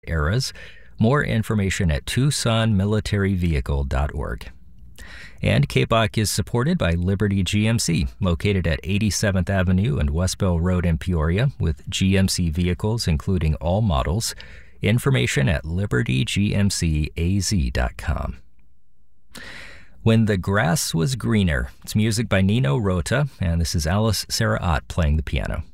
eras. More information at TucsonMilitaryVehicle.org. And KPOC is supported by Liberty GMC, located at 87th Avenue and Westbell Road in Peoria, with GMC vehicles including all models. Information at libertygmcaz.com. When the Grass Was Greener. It's music by Nino Rota, and this is Alice Sarah Ott playing the piano.